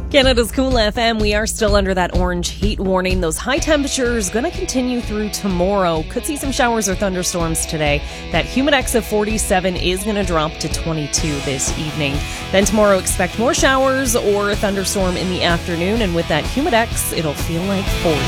Canada's Cool FM, we are still under that orange heat warning. Those high temperatures going to continue through tomorrow. Could see some showers or thunderstorms today. That Humidex of 47 is going to drop to 22 this evening. Then tomorrow, expect more showers or a thunderstorm in the afternoon. And with that Humidex, it'll feel like 40.